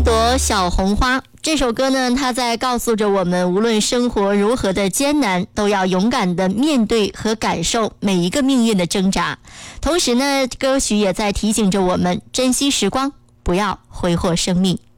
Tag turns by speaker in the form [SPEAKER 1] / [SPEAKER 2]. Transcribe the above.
[SPEAKER 1] 朵小红花。这首歌呢，它在告诉着我们，无论生活如何的艰难，都要勇敢的面对和感受每一个命运的挣扎。同时呢，歌曲也在提醒着我们珍惜时光，不要挥霍生命。